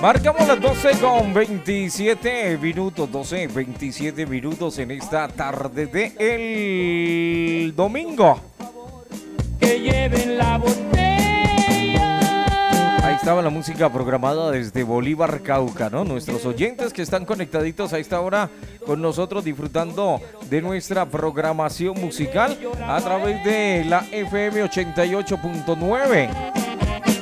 Marcamos las 12:27 minutos, 12:27 minutos en esta tarde de el domingo. Que lleven la botella. Ahí estaba la música programada desde Bolívar, Cauca, ¿no? Nuestros oyentes que están conectaditos a esta hora con nosotros disfrutando de nuestra programación musical a través de la FM 88.9.